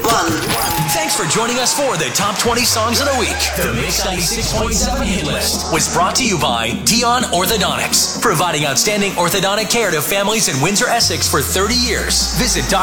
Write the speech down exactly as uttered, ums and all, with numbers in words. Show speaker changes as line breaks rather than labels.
one.
Thanks for joining us for the Top twenty Songs of the Week. The Mix ninety-six point seven Hit List was brought to you by Dion Orthodontics, providing outstanding orthodontic care to families in Windsor, Essex for thirty years. Visit